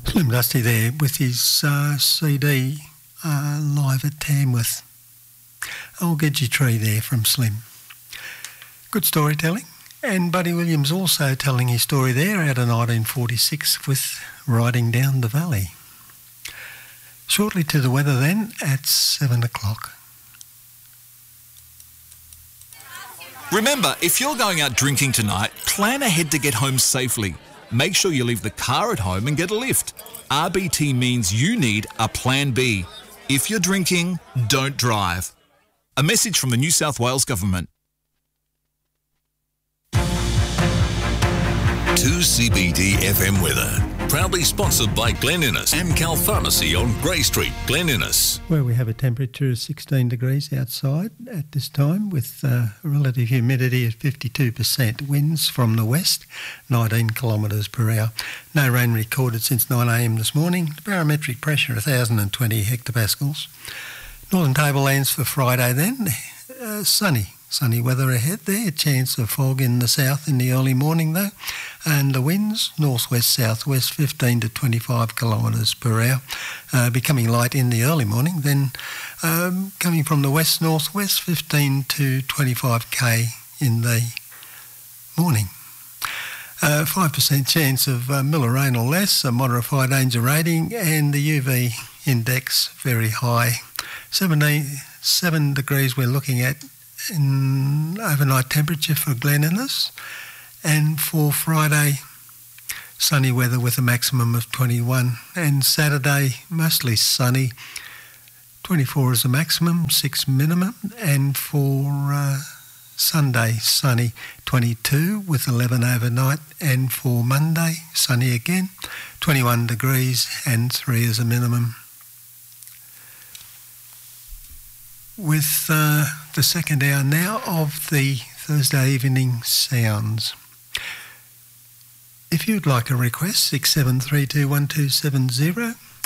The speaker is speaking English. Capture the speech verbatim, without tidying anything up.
Slim Dusty there with his uh, C D uh, live at Tamworth. Old Gedgie Tree there from Slim. Good storytelling. And Buddy Williams also telling his story there out of nineteen forty-six with Riding Down the Valley. Shortly to the weather then at seven o'clock. Remember, if you're going out drinking tonight, plan ahead to get home safely. Make sure you leave the car at home and get a lift. R B T means you need a plan B. If you're drinking, don't drive. A message from the New South Wales Government. two C B D F M weather. Proudly sponsored by Glen Innes, Amcal Pharmacy on Grey Street, Glen Innes. Where we have a temperature of sixteen degrees outside at this time with uh, relative humidity of fifty-two percent. Winds from the west, nineteen kilometres per hour. No rain recorded since nine a m this morning. The barometric pressure one thousand twenty hectopascals. Northern Tablelands for Friday then. Uh, sunny. Sunny weather ahead there. A chance of fog in the south in the early morning though. And the winds, northwest-southwest, fifteen to twenty-five kilometres per hour, uh, becoming light in the early morning. Then um, coming from the west-northwest, fifteen to twenty-five k in the morning. Uh, five percent chance of uh, miller rain or less, a moderate fire danger rating, and the U V index very high. seventeen, seven degrees we're looking at in overnight temperature for Glen Innes. And for Friday, sunny weather with a maximum of twenty-one. And Saturday, mostly sunny, twenty-four is the maximum, six minimum. And for uh, Sunday, sunny, twenty-two with eleven overnight. And for Monday, sunny again, twenty-one degrees and three is a minimum. With uh, the second hour now of the Thursday evening sounds. If you'd like a request, six seven three two one two seven zero